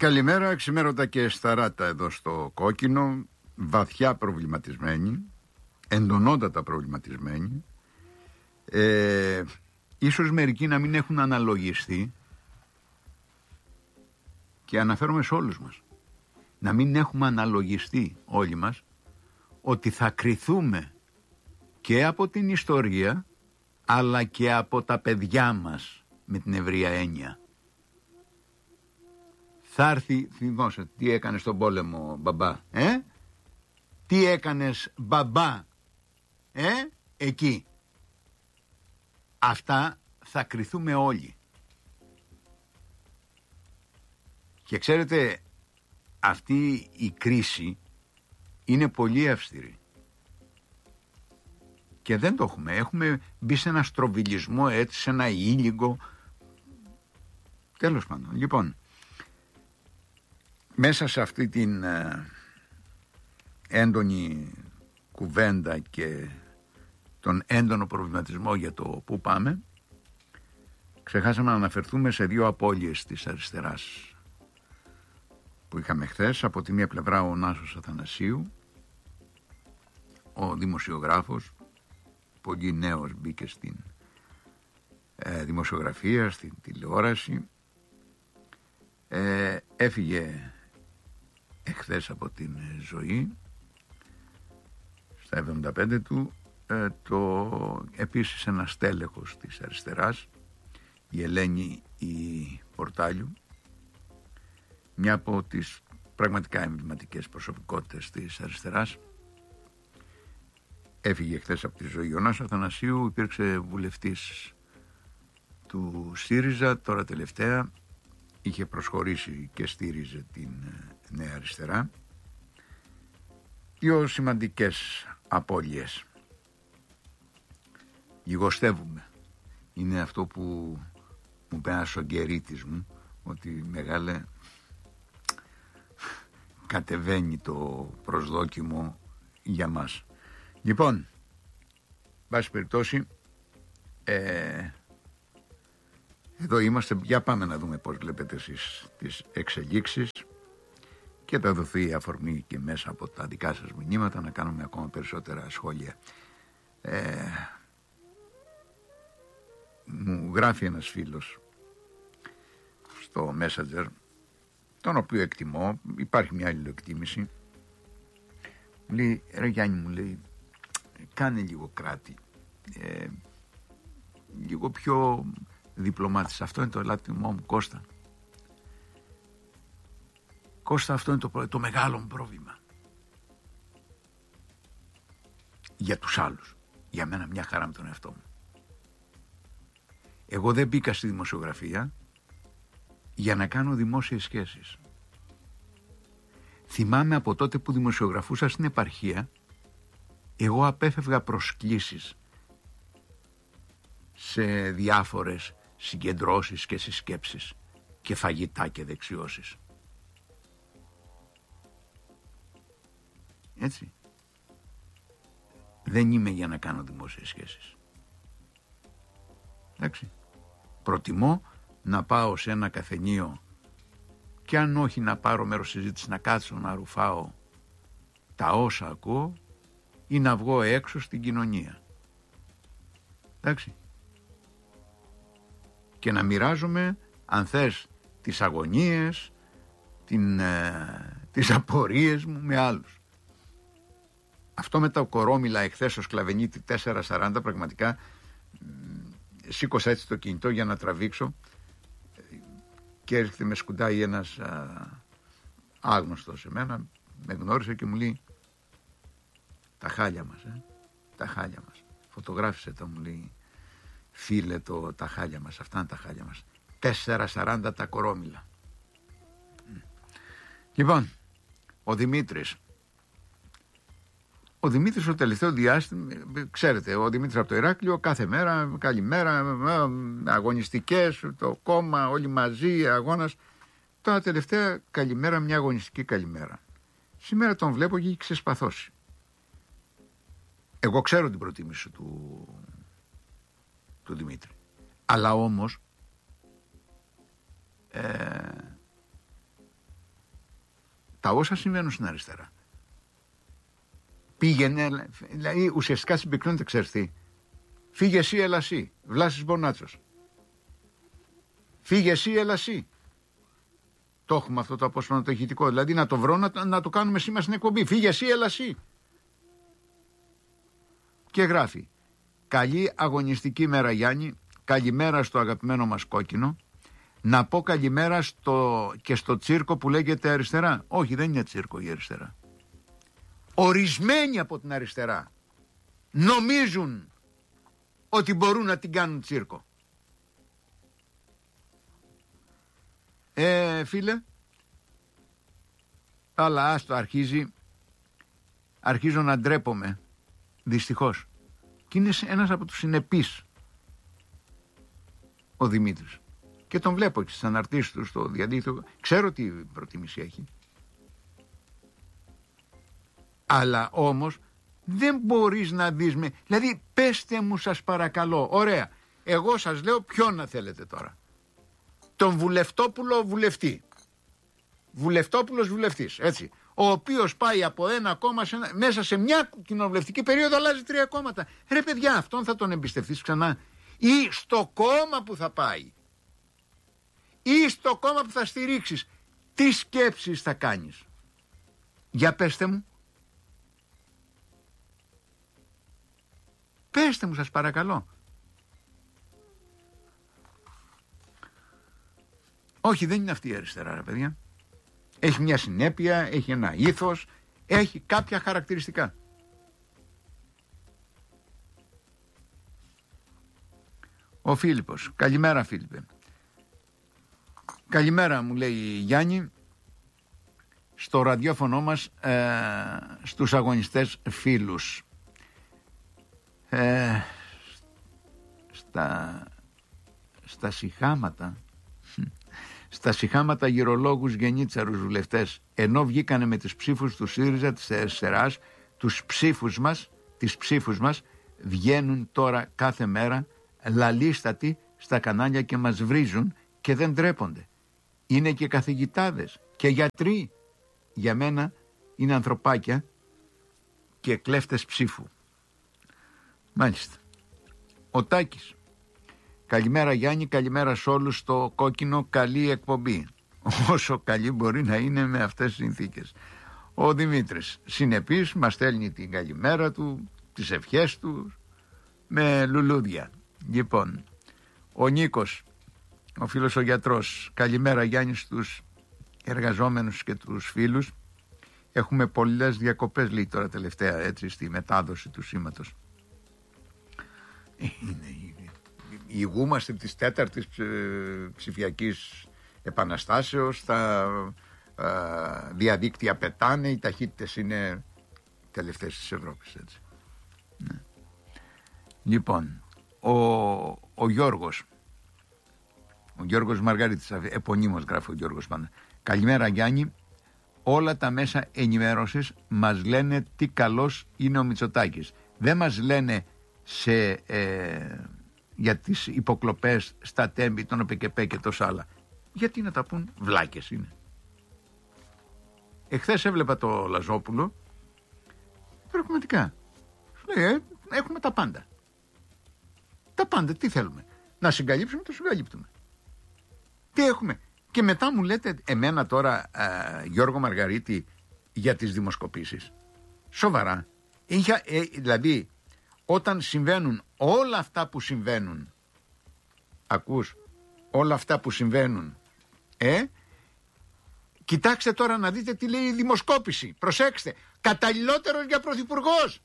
Καλημέρα, ξημέρωτα και σταράτα εδώ στο Κόκκινο, βαθιά προβληματισμένοι, εντονότατα προβληματισμένοι. Ίσως μερικοί να μην έχουν αναλογιστεί, και αναφέρομαι σε όλους μας, να μην έχουμε αναλογιστεί όλοι μας ότι θα κριθούμε και από την ιστορία αλλά και από τα παιδιά μας με την ευρεία έννοια. Θα έρθει, θυμόσαι, τι έκανες στον πόλεμο μπαμπά, τι έκανες μπαμπά, εκεί. Αυτά θα κριθούμε όλοι. Και ξέρετε, αυτή η κρίση είναι πολύ αυστηρή. Και δεν το έχουμε. Έχουμε μπει σε ένα στροβιλισμό, έτσι, σε ένα ήλιγκο. Τέλος πάντων. Λοιπόν, μέσα σε αυτή την έντονη κουβέντα και τον έντονο προβληματισμό για το πού πάμε, ξεχάσαμε να αναφερθούμε σε δύο απώλειες της αριστεράς που είχαμε χθες. Από τη μία πλευρά ο Νάσος Αθανασίου, ο δημοσιογράφος, πολύ νέος, μπήκε στην δημοσιογραφία, στην τηλεόραση, έφυγε εχθές από την ζωή στα 75 του. Επίσης ένα στέλεχος της αριστεράς, η Ελένη η Πορτάλιου, μια από τις πραγματικά εμβληματικές προσωπικότητες της αριστεράς, έφυγε χθες από τη ζωή. Ο Νάσος Αθανασίου υπήρξε βουλευτής του ΣΥΡΙΖΑ, τώρα τελευταία είχε προσχωρήσει και στήριζε την Νέα Αριστερά. Δύο σημαντικές απώλειες. Λιγοστεύουμε. Είναι αυτό που μου είπε ένας σογκερίτης μου, ότι μεγάλε, κατεβαίνει το προσδόκιμο για μας. Λοιπόν, βάση περιπτώσει, εδώ είμαστε. Για πάμε να δούμε πώς βλέπετε εσείς τις εξελίξεις και θα δοθεί αφορμή και μέσα από τα δικά σας μηνύματα να κάνουμε ακόμα περισσότερα σχόλια. Μου γράφει ένας φίλος στο Messenger, τον οποίο εκτιμώ, υπάρχει μια αλληλοεκτίμηση. Μου λέει, ρε Γιάννη, μου λέει, κάνε λίγο κράτη, λίγο πιο διπλωμάτης. Αυτό είναι το ελάττωμό μου, Κώστα. Κώστα, αυτό είναι το μεγάλο μου πρόβλημα. Για τους άλλους. Για μένα μια χαρά με τον εαυτό μου. Εγώ δεν μπήκα στη δημοσιογραφία για να κάνω δημόσιες σχέσεις. Θυμάμαι από τότε που δημοσιογραφούσα στην επαρχία, εγώ απέφευγα προσκλήσεις σε διάφορες συγκεντρώσεις και συσκέψεις και φαγητά και δεξιώσεις. Έτσι. Δεν είμαι για να κάνω δημόσιες σχέσεις. Εντάξει. Προτιμώ να πάω σε ένα καφενείο και αν όχι να πάρω μέρος συζήτηση, να κάτσω να ρουφάω τα όσα ακούω ή να βγω έξω στην κοινωνία. Εντάξει. Και να μοιράζομαι, αν θες, τις αγωνίες, τις απορίες μου με άλλους. Αυτό με τα κορόμιλα εχθές στο Σκλαβενίτη 440, πραγματικά σήκωσα έτσι το κινητό για να τραβήξω και έρχεται με σκουντάει ένας άγνωστος σε μένα, με γνώρισε και μου λέει, τα χάλια μας, τα χάλια μας. Φωτογράφησε το, μου λέει, φίλε, τα χάλια μας, αυτά είναι τα χάλια μας. 440 τα κορόμιλα. Λοιπόν, ο Δημήτρης το τελευταίο διάστημα, ξέρετε, ο Δημήτρης από το Ηράκλειο, κάθε μέρα, καλημέρα, αγωνιστικές, το κόμμα, όλοι μαζί, αγώνας. Τώρα τελευταία καλημέρα, μια αγωνιστική καλημέρα. Σήμερα τον βλέπω και έχει ξεσπαθώσει. Εγώ ξέρω την προτίμηση του Δημήτρη. Αλλά όμως τα όσα συμβαίνουν στην αριστερά. Πήγαινε, δηλαδή ουσιαστικά συμπυκνώνεται, ξέρεις τι. Φύγε εσύ, έλα εσύ, Βλάσης Μπονάτσος. Φύγε εσύ, έλα εσύ. Το έχουμε αυτό το απόσπασμα το ηχητικό. Δηλαδή να το βρω, να το κάνουμε σήμερα στην εκπομπή. Φύγε εσύ, έλα εσύ. Και γράφει: καλή αγωνιστική μέρα, Γιάννη. Καλημέρα στο αγαπημένο μας κόκκινο. Να πω καλημέρα και στο τσίρκο που λέγεται αριστερά. Όχι, δεν είναι τσίρκο η αριστερά. Ορισμένοι από την αριστερά νομίζουν ότι μπορούν να την κάνουν τσίρκο. Φίλε, αλλά άστο, αρχίζω να ντρέπομαι, δυστυχώς. Και είναι ένας από τους συνεπείς ο Δημήτρης. Και τον βλέπω και στις αναρτήσεις του στο διαδίκτυο. Ξέρω τι προτίμηση έχει. Αλλά όμως δεν μπορείς να δεις Δηλαδή πέστε μου σας παρακαλώ. Ωραία. Εγώ σας λέω ποιον να θέλετε τώρα. Τον Βουλευτόπουλο βουλευτή. Βουλευτόπουλος βουλευτής. Έτσι. Ο οποίος πάει από ένα κόμμα μέσα σε μια κοινοβουλευτική περίοδο αλλάζει 3 κόμματα. Ρε παιδιά, αυτόν θα τον εμπιστευτείς ξανά? Ή στο κόμμα που θα πάει, ή στο κόμμα που θα στηρίξεις, τι σκέψεις θα κάνεις? Για πέστε μου. Πέστε μου σας παρακαλώ. Όχι, δεν είναι αυτή η αριστερά, ρε παιδιά. Έχει μια συνέπεια, έχει ένα ήθος, έχει κάποια χαρακτηριστικά. Ο Φίλιππος: καλημέρα Φίλιππε. Καλημέρα, μου λέει η Γιάννη, στο ραδιόφωνο μας, στους αγωνιστές φίλους. Στα σιχάματα γυρολόγους γενίτσαρους βουλευτές, ενώ βγήκανε με τις ψήφους του ΣΥΡΙΖΑ, της αριστεράς, τις ψήφους μας βγαίνουν τώρα κάθε μέρα λαλίστατοι στα κανάλια και μας βρίζουν και δεν ντρέπονται. Είναι και καθηγητάδες και γιατροί. Για μένα είναι ανθρωπάκια και κλέφτες ψήφου. Μάλιστα. Ο Τάκης: καλημέρα Γιάννη, καλημέρα σε όλους στο κόκκινο, καλή εκπομπή. Όσο καλή μπορεί να είναι με αυτές τις συνθήκες. Ο Δημήτρης, συνεπής, μας στέλνει την καλημέρα του, τις ευχές του με λουλούδια. Λοιπόν, ο Νίκος, ο φίλος ο γιατρός: καλημέρα Γιάννη στους εργαζόμενους και τους φίλους. Έχουμε πολλές διακοπές, λέει τώρα τελευταία, έτσι, στη μετάδοση του σήματος. Ηγούμαστε της 4ης ψηφιακής επαναστάσεως, τα διαδίκτυα πετάνε, οι ταχύτητες είναι τελευταίες της Ευρώπης, έτσι. Ναι. Λοιπόν, ο Γιώργος Μαργαρίτης, επωνύμως γράφει ο Γιώργος πάντα: καλημέρα Γιάννη, όλα τα μέσα ενημέρωσης μας λένε τι καλός είναι ο Μητσοτάκης. Δεν μας λένε για τις υποκλοπές στα τέμπη, τον ΟΠΕΚΕΠΕ και τόσα άλλα. Γιατί να τα πούν? Βλάκες είναι. Εχθές έβλεπα το Λαζόπουλο, πραγματικά λέει, έχουμε τα πάντα. Τα πάντα, τι θέλουμε? Να συγκαλύψουμε, το συγκαλύπτουμε. Τι έχουμε? Και μετά μου λέτε εμένα τώρα, Γιώργο Μαργαρίτη, για τις δημοσκοπήσεις. Σοβαρά? Δηλαδή, όταν συμβαίνουν όλα αυτά που συμβαίνουν, ακούς, όλα αυτά που συμβαίνουν, κοιτάξτε τώρα να δείτε τι λέει η δημοσκόπηση. Προσέξτε, καταλληλότερος για πρωθυπουργός.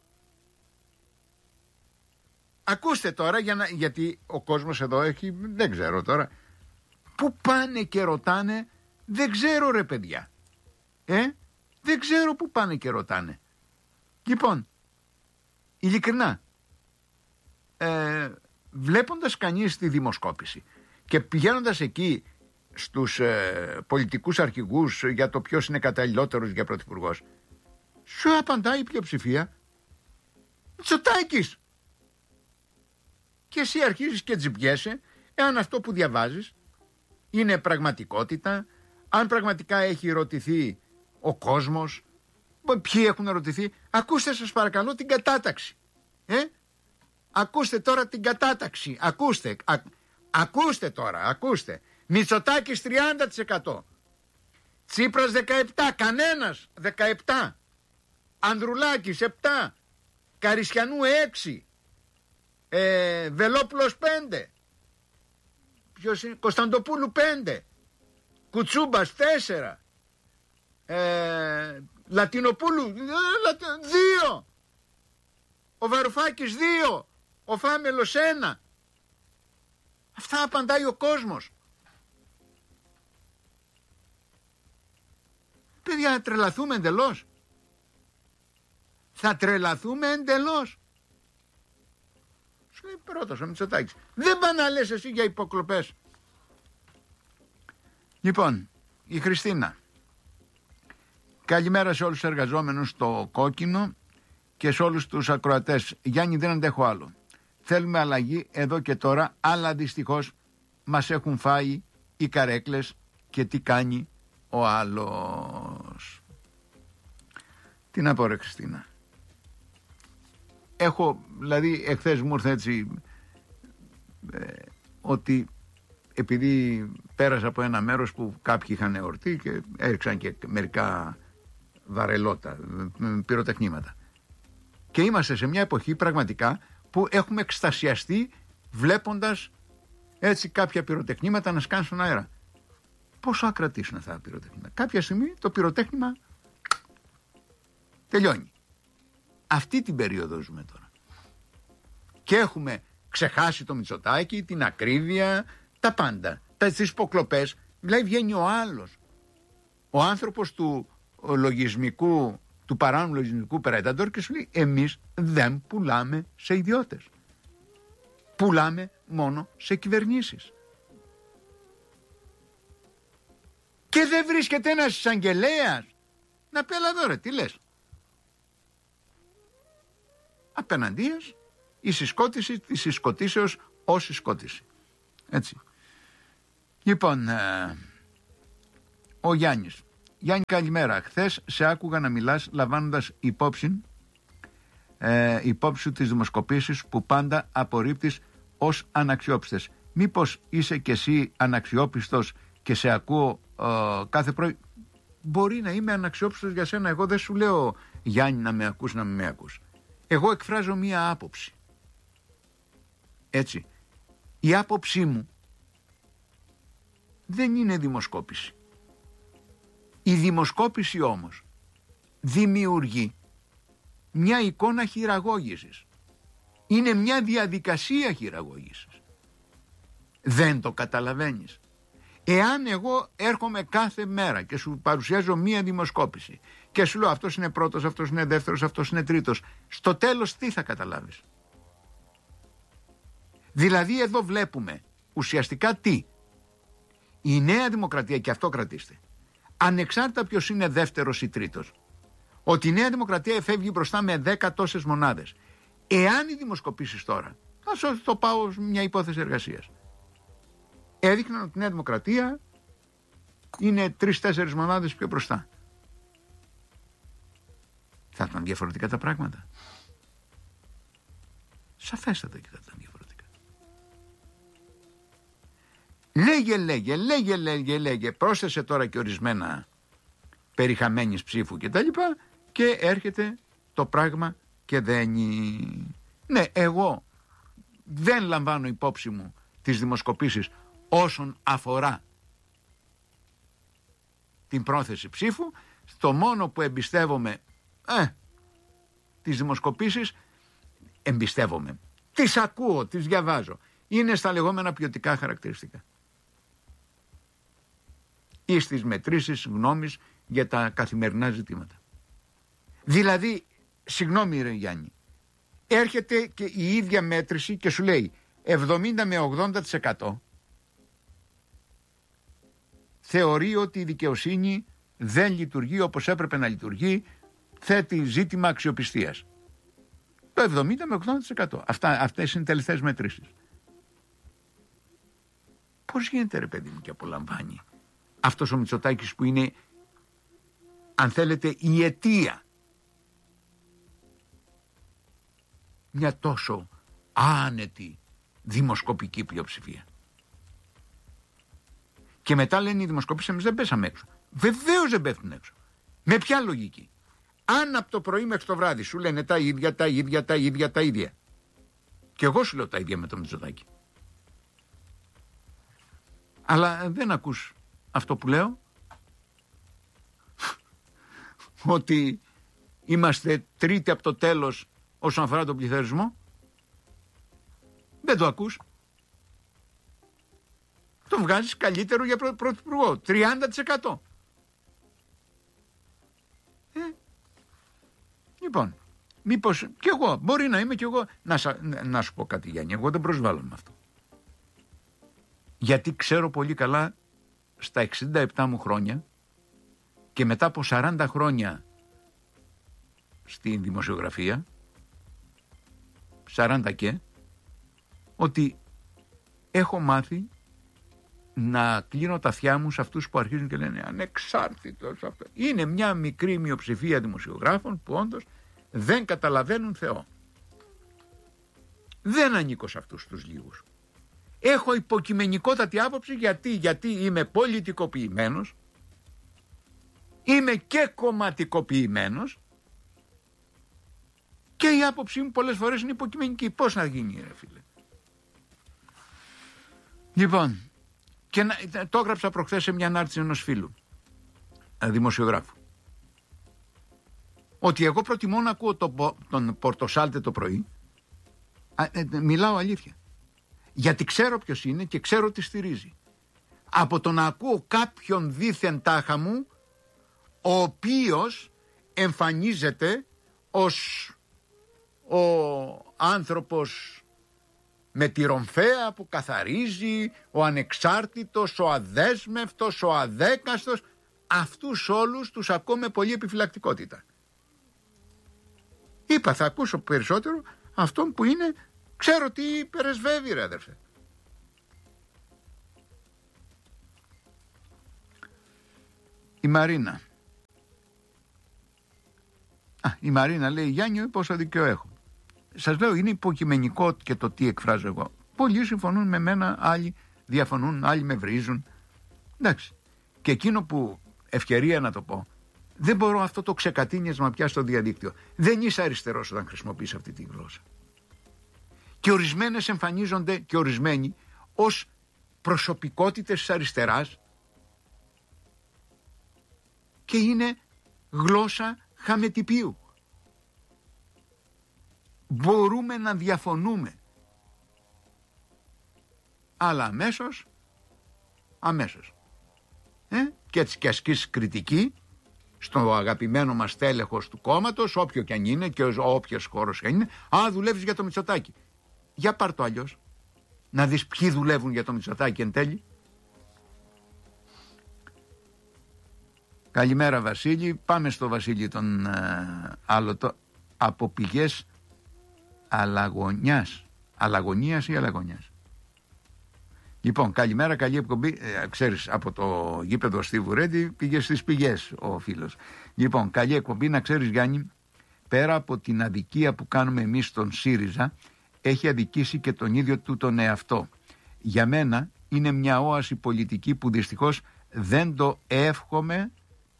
Ακούστε τώρα, γιατί ο κόσμος εδώ έχει, δεν ξέρω τώρα, πού πάνε και ρωτάνε, δεν ξέρω ρε παιδιά. Δεν ξέρω πού πάνε και ρωτάνε. Λοιπόν, ειλικρινά, βλέποντας κανείς τη δημοσκόπηση και πηγαίνοντας εκεί στους πολιτικούς αρχηγούς για το ποιος είναι καταλληλότερος για πρωθυπουργός, σου απαντάει η πλειοψηφία Μητσοτάκης. Και εσύ αρχίζεις και τζιμπιέσαι εάν αυτό που διαβάζεις είναι πραγματικότητα, αν πραγματικά έχει ρωτηθεί ο κόσμος, ποιοι έχουν ερωτηθεί. Ακούστε σας παρακαλώ την κατάταξη. Ακούστε τώρα την κατάταξη. Ακούστε τώρα, ακούστε. Μητσοτάκης 30%. Τσίπρας 17%, κανένας 17%. Ανδρουλάκης 7%. Καρισιανού 6%. Βελόπουλος 5%. Ποιος είναι? Κωνσταντοπούλου 5%. Κουτσούμπας 4%. Λατινοπούλου 2%. Ο Βαρουφάκης 2%. Ο Φάμελος 1%. Αυτά απαντάει ο κόσμος. Παιδιά, θα τρελαθούμε εντελώς. Θα τρελαθούμε εντελώς. Σου λέει πρώτος ο Μητσοτάκης. Δεν πάνε να λες εσύ για υποκλοπές. Λοιπόν, η Χριστίνα. Καλημέρα σε όλους τους εργαζόμενους στο Κόκκινο και σε όλους τους ακροατές. Γιάννη, δεν αντέχω άλλο. Θέλουμε αλλαγή εδώ και τώρα, αλλά δυστυχώς μας έχουν φάει οι καρέκλες και τι κάνει ο άλλος. Τι να πω ρε Χριστίνα. Δηλαδή εχθές μου ήρθε έτσι ότι επειδή πέρασα από ένα μέρος που κάποιοι είχαν εορτή και έριξαν και μερικά βαρελότα, πυροτεχνήματα. Και είμαστε σε μια εποχή πραγματικά που έχουμε εκστασιαστεί βλέποντας έτσι κάποια πυροτεχνήματα να σκάνουν στον αέρα. Πόσο θα κρατήσουν αυτά τα πυροτεχνήματα? Κάποια στιγμή το πυροτέχνημα τελειώνει. Αυτή την περίοδο ζούμε τώρα. Και έχουμε ξεχάσει το Μητσοτάκη, την ακρίβεια, τα πάντα. Τις υποκλοπές. Δηλαδή βγαίνει ο άλλος. Ο άνθρωπος του λογισμικού, του παράνομου λογισμικού Predator και σου λέει εμείς δεν πουλάμε σε ιδιώτες. Πουλάμε μόνο σε κυβερνήσεις. Και δεν βρίσκεται ένας εισαγγελέας να πει έλα εδώ ρε, τι λες? Απέναντίας η συσκότηση της συσκοτήσεως ως συσκότηση. Έτσι. Λοιπόν, ο Γιάννης. Γιάννη, καλημέρα. Χθες σε άκουγα να μιλάς λαμβάνοντας υπόψη σου τις δημοσκοπήσεις που πάντα απορρίπτεις ως αναξιόπιστες. Μήπως είσαι κι εσύ αναξιόπιστος και σε ακούω κάθε πρωί? Μπορεί να είμαι αναξιόπιστος για σένα. Εγώ δεν σου λέω Γιάννη να με ακούς, να μην με ακούς. Εγώ εκφράζω μία άποψη. Έτσι. Η άποψή μου δεν είναι δημοσκόπηση. Η δημοσκόπηση όμως δημιουργεί μια εικόνα χειραγώγησης. Είναι μια διαδικασία χειραγώγησης. Δεν το καταλαβαίνεις? Εάν εγώ έρχομαι κάθε μέρα και σου παρουσιάζω μία δημοσκόπηση και σου λέω αυτός είναι πρώτος, αυτός είναι δεύτερος, αυτός είναι τρίτος, στο τέλος τι θα καταλάβεις? Δηλαδή εδώ βλέπουμε ουσιαστικά τι? Η Νέα Δημοκρατία, και αυτό κρατήστε, ανεξάρτητα ποιος είναι δεύτερος ή τρίτος, ότι η Νέα Δημοκρατία εφεύγει μπροστά με 10 τόσες μονάδες. Εάν οι δημοσκοπήσεις τώρα, θα το πάω μια υπόθεση εργασίας, έδειχναν ότι η Νέα Δημοκρατία είναι 3-4 μονάδες πιο μπροστά, θα ήταν διαφορετικά τα πράγματα? Σαφέστατα και θα ήταν διαφορετικά. Λέγε, πρόσθεσε τώρα και ορισμένα περί χαμένης ψήφου και τα λοιπά και έρχεται το πράγμα και δένει. Ναι, εγώ δεν λαμβάνω υπόψη μου τις δημοσκοπήσεις όσον αφορά την πρόθεση ψήφου. Το μόνο που εμπιστεύομαι τις δημοσκοπήσεις, εμπιστεύομαι, τις ακούω, τις διαβάζω, είναι στα λεγόμενα ποιοτικά χαρακτηριστικά ή στις μετρήσεις γνώμης για τα καθημερινά ζητήματα. Δηλαδή, συγγνώμη ρε Γιάννη, έρχεται και η ίδια μέτρηση και σου λέει 70 με 80% θεωρεί ότι η δικαιοσύνη δεν λειτουργεί όπως έπρεπε να λειτουργεί, θέτει ζήτημα αξιοπιστίας. Το 70 με 80%. Αυτές είναι οι τελευταίες μετρήσεις. Πώς γίνεται ρε παιδί μου και απολαμβάνει αυτός ο Μητσοτάκης που είναι αν θέλετε, η αιτία. Μια τόσο άνετη δημοσκοπική πλειοψηφία. Και μετά λένε οι δημοσκοπήσεις, εμείς δεν πέσαμε έξω. Βεβαίως δεν πέφτουν έξω. Με ποια λογική? Αν από το πρωί μέχρι το βράδυ σου λένε τα ίδια. Και εγώ σου λέω τα ίδια με το Μητσοτάκη. Αλλά δεν ακούς αυτό που λέω. Ότι είμαστε τρίτη από το τέλος όσον αφορά τον πληθωρισμό. Δεν το ακούς. Το βγάζεις καλύτερο για πρωθυπουργό. 30%. Λοιπόν, μήπως κι εγώ, μπορεί να είμαι κι εγώ. Να σου πω κάτι, Γιάννη, εγώ δεν προσβάλλω με αυτό. Γιατί ξέρω πολύ καλά στα 67 μου χρόνια και μετά από 40 χρόνια στην δημοσιογραφία, 40 και, ότι έχω μάθει να κλείνω τα αυτιά μου σε αυτούς που αρχίζουν και λένε ανεξάρτητος. Είναι μια μικρή μειοψηφία δημοσιογράφων που όντως δεν καταλαβαίνουν Θεό. Δεν ανήκω σε αυτούς τους λίγους. Έχω υποκειμενικότατη άποψη γιατί είμαι πολιτικοποιημένος, είμαι και κομματικοποιημένος και η άποψή μου πολλές φορές είναι υποκειμενική. Πώς να γίνει, ρε φίλε? Λοιπόν, και το έγραψα προχθές σε μια ανάρτηση ενός φίλου, δημοσιογράφου, ότι εγώ προτιμώ να ακούω τον Πορτοσάλτε το πρωί. Μιλάω αλήθεια. Γιατί ξέρω ποιος είναι και ξέρω τι στηρίζει. Από το να ακούω κάποιον δήθεν τάχα μου, ο οποίος εμφανίζεται ως ο άνθρωπος με τη ρομφαία που καθαρίζει, ο ανεξάρτητος, ο αδέσμευτος, ο αδέκαστος. Αυτούς όλους τους ακούω με πολύ επιφυλακτικότητα. Είπα, θα ακούσω περισσότερο αυτόν που είναι, ξέρω τι περισβεύει, ρε αδερφέ. Η Μαρίνα. Η Μαρίνα λέει, Γιάννη, πόσο δίκαιο έχω. Σας λέω, είναι υποκειμενικό και το τι εκφράζω εγώ. Πολλοί συμφωνούν με μένα, άλλοι διαφωνούν, άλλοι με βρίζουν. Εντάξει. Και εκείνο που, ευκαιρία να το πω, δεν μπορώ αυτό το ξεκατίνιασμα πια στο διαδίκτυο. Δεν είσαι αριστερός όταν χρησιμοποιείς αυτή τη γλώσσα. Και ορισμένες εμφανίζονται και ορισμένοι ως προσωπικότητες της αριστεράς και είναι γλώσσα χαμετυπίου. Μπορούμε να διαφωνούμε, αλλά αμέσως. Και έτσι και ασκείς κριτική στο αγαπημένο μας τέλεχος του κόμματος, όποιο και αν είναι και όποιος χώρος και αν είναι. Δουλεύεις για το Μητσοτάκη. Για πάρ' το αλλιώς. Να δεις ποιοι δουλεύουν για το Μητσοτάκη εν τέλει. Καλημέρα, Βασίλη. Πάμε στο Βασίλη τον Άλωτο. Από πηγές Αλαγωνίας ή Αλαγωνιάς. Λοιπόν, καλημέρα, καλή εκπομπή. Ξέρεις, από το γήπεδο Στίβου Ρέντι πήγε στις πηγές ο φίλος. Λοιπόν, καλή εκπομπή. Να ξέρεις, Γιάννη, πέρα από την αδικία που κάνουμε εμείς στον ΣΥΡΙΖΑ, έχει αδικήσει και τον ίδιο του τον εαυτό. Για μένα είναι μια όαση πολιτική που δυστυχώς δεν το εύχομαι,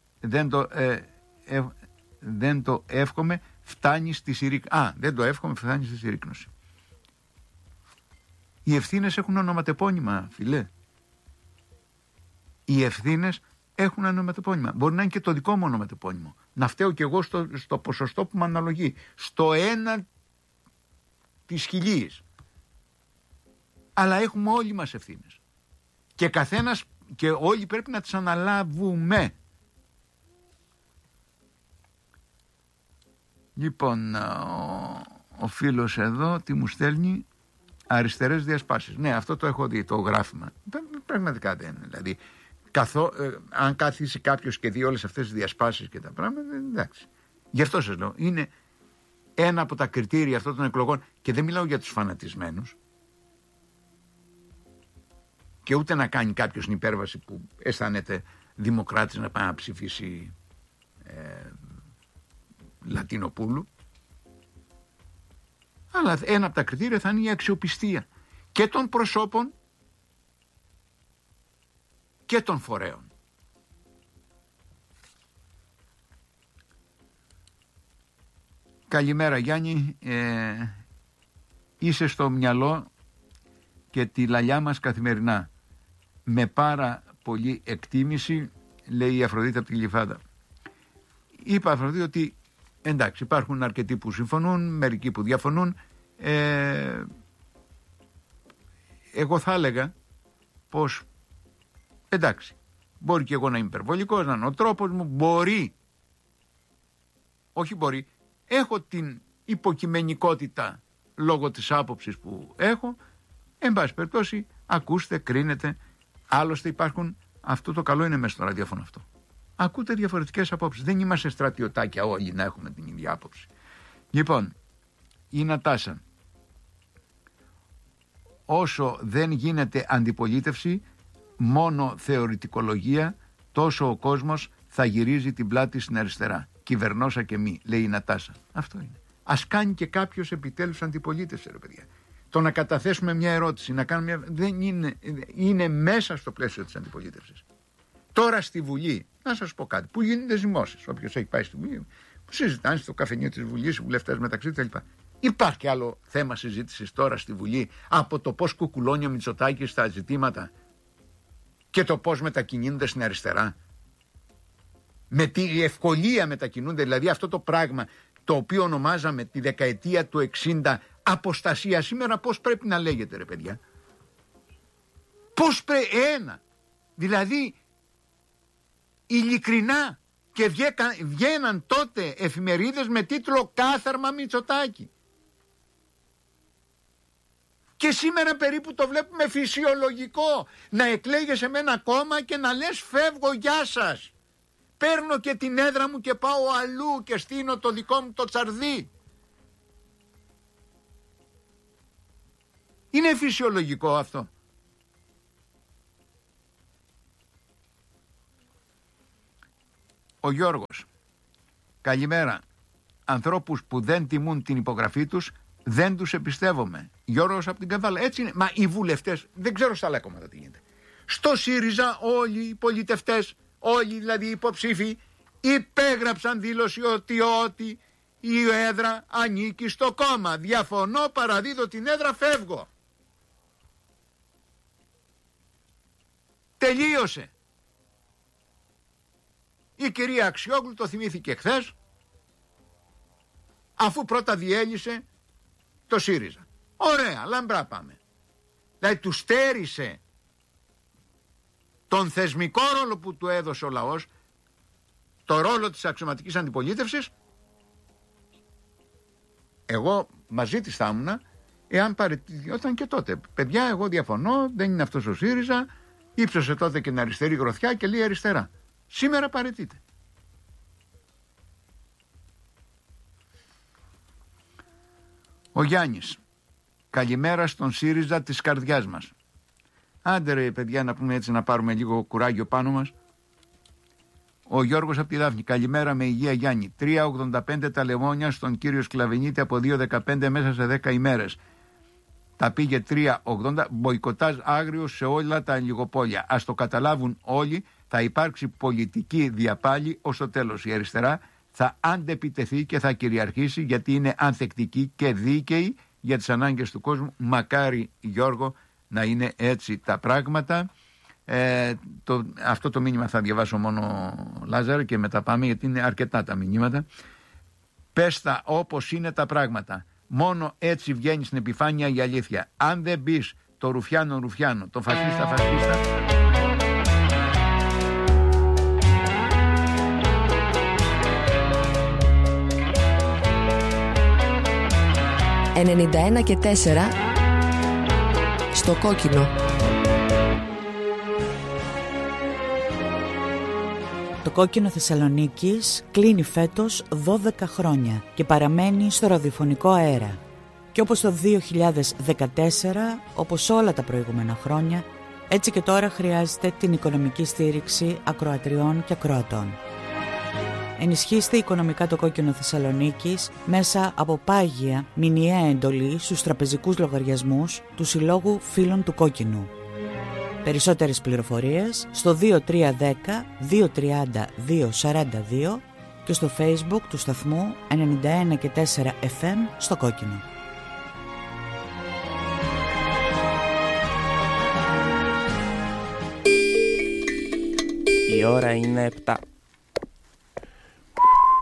φτάνει στη συρρήκνωση. Δεν το εύχομαι, φτάνει στη συρρήκνωση. Οι ευθύνες έχουν ονοματεπώνυμα, φιλέ. Οι ευθύνες έχουν ονοματεπώνυμα. Μπορεί να είναι και το δικό μου ονοματεπώνυμο. Να φταίω κι εγώ στο ποσοστό που με αναλογεί. Στο 1 της χιλίης. Αλλά έχουμε όλοι μας ευθύνες. Και καθένας και όλοι πρέπει να τις αναλάβουμε. Λοιπόν, ο φίλος εδώ τι μου στέλνει? Αριστερές διασπάσεις. Ναι, αυτό το έχω δει, το γράφημα. Πραγματικά δεν είναι. Δηλαδή, αν καθίσει κάποιος και δει όλες αυτές τις διασπάσεις και τα πράγματα, εντάξει. Γι' αυτό σας λέω, είναι ένα από τα κριτήρια αυτών των εκλογών, και δεν μιλάω για τους φανατισμένους, και ούτε να κάνει κάποιος την υπέρβαση που αισθάνεται δημοκράτης να πάει να ψηφίσει Λατινοπούλου. Αλλά ένα από τα κριτήρια θα είναι η αξιοπιστία και των προσώπων και των φορέων. Καλημέρα Γιάννη, είσαι στο μυαλό και τη λαλιά μας καθημερινά. Με πάρα πολύ εκτίμηση, λέει η Αφροδίτη από τη Γλυφάδα. Είπα Αφροδίτη ότι εντάξει, υπάρχουν αρκετοί που συμφωνούν, μερικοί που διαφωνούν. Εγώ θα έλεγα πως εντάξει, μπορεί και εγώ να είμαι υπερβολικός, να είναι ο τρόπος μου, έχω την υποκειμενικότητα λόγω της άποψης που έχω. Εν πάση περιπτώσει, ακούστε, κρίνετε. Άλλωστε υπάρχουν, αυτό το καλό είναι μέσα στο ραδιόφωνο αυτό. Ακούτε διαφορετικές απόψεις. Δεν είμαστε στρατιωτάκια όλοι να έχουμε την ίδια άποψη. Λοιπόν, η Νατάσα. Όσο δεν γίνεται αντιπολίτευση, μόνο θεωρητικολογία, τόσο ο κόσμος θα γυρίζει την πλάτη στην αριστερά. Κυβερνόσα και μη, λέει η Νατάσα. Αυτό είναι. Ας κάνει και κάποιος επιτέλους αντιπολίτευση, ρε παιδιά. Το να καταθέσουμε μια ερώτηση, να κάνουμε δεν είναι μέσα στο πλαίσιο της αντιπολίτευσης. Τώρα στη Βουλή, να σας πω κάτι, που γίνονται ζυμώσεις. Όποιος έχει πάει στη Βουλή, που συζητάνε στο καφενείο της Βουλής, οι βουλευτές μεταξύ τους κλπ. Υπάρχει άλλο θέμα συζήτησης τώρα στη Βουλή από το πώς κουκουλώνει ο Μητσοτάκης στα ζητήματα και το πώς μετακινούνται στην αριστερά? Με τι ευκολία μετακινούνται, δηλαδή αυτό το πράγμα το οποίο ονομάζαμε τη δεκαετία του 60 αποστασία, σήμερα πώς πρέπει να λέγεται, ρε παιδιά? Πώς δηλαδή ειλικρινά, και βγαίναν τότε εφημερίδες με τίτλο «Κάθαρμα Μητσοτάκη». Και σήμερα περίπου το βλέπουμε φυσιολογικό να εκλέγεσαι με ένα κόμμα και να λες «Φεύγω, γεια σας, παίρνω και την έδρα μου και πάω αλλού και στείνω το δικό μου το τσαρδί». Είναι φυσιολογικό αυτό? Ο Γιώργος. Καλημέρα. Ανθρώπους που δεν τιμούν την υπογραφή τους δεν τους εμπιστεύομαι. Γιώργος από την Καβάλα. Έτσι είναι. Μα οι βουλευτές, δεν ξέρω στα άλλα κόμματα τι γίνεται. Στο ΣΥΡΙΖΑ όλοι οι πολιτευτές, όλοι δηλαδή οι υποψήφοι, υπέγραψαν δήλωση ότι η έδρα ανήκει στο κόμμα. Διαφωνώ, παραδίδω την έδρα, φεύγω. Τελείωσε. Η κυρία Αξιόγλου το θυμήθηκε χθες, αφού πρώτα διέλυσε το ΣΥΡΙΖΑ. Ωραία, λαμπρά πάμε. Δηλαδή του στέρισε τον θεσμικό ρόλο που του έδωσε ο λαός, το ρόλο της αξιωματικής αντιπολίτευσης. Εγώ μαζί της θα ήμουνα, εάν παραιτηθιόταν και τότε. Παιδιά, εγώ διαφωνώ, δεν είναι αυτός ο ΣΥΡΙΖΑ, ύψωσε τότε και την αριστερή γροθιά και λέει αριστερά. Σήμερα παραιτείται. Ο Γιάννης. Καλημέρα στον ΣΥΡΙΖΑ της καρδιάς μας. Άντε ρε παιδιά, να πούμε έτσι, να πάρουμε λίγο κουράγιο πάνω μας. Ο Γιώργος από τη Δάφνη. Καλημέρα, με υγεία Γιάννη. 3,85 τα λεμόνια στον κύριο Σκλαβενίτη από 2,15 μέσα σε 10 ημέρες. Τα πήγε 3,80. Μποϊκοτάζ άγριο σε όλα τα λιγοπόλια. Ας το καταλάβουν όλοι. Θα υπάρξει πολιτική διαπάλη ως το τέλος. Η αριστερά θα αντεπιτεθεί και θα κυριαρχήσει, γιατί είναι ανθεκτική και δίκαιη για τις ανάγκες του κόσμου. Μακάρι, Γιώργο, να είναι έτσι τα πράγματα. Αυτό το μήνυμα θα διαβάσω μόνο, Λάζαρε, και μετά πάμε, γιατί είναι αρκετά τα μηνύματα. Πες τα όπως είναι τα πράγματα. Μόνο έτσι βγαίνει στην επιφάνεια η αλήθεια. Αν δεν μπεις το ρουφιάνο, το φασίστα, φασίστα. 91 και 4 στο κόκκινο. Το κόκκινο Θεσσαλονίκης κλείνει φέτος 12 χρόνια και παραμένει στο ραδιοφωνικό αέρα. Και όπως το 2014, όπως όλα τα προηγούμενα χρόνια, έτσι και τώρα χρειάζεται την οικονομική στήριξη ακροατριών και ακροατών. Ενισχύστε οικονομικά το Κόκκινο Θεσσαλονίκης μέσα από πάγια μηνιαία εντολή στους τραπεζικούς λογαριασμούς του Συλλόγου Φίλων του Κόκκινου. Περισσότερες πληροφορίες στο 2310 230 242 και στο Facebook του σταθμού 91,4 FM στο Κόκκινο. Η ώρα είναι 7.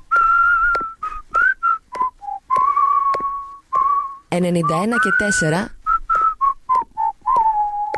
«91 και 4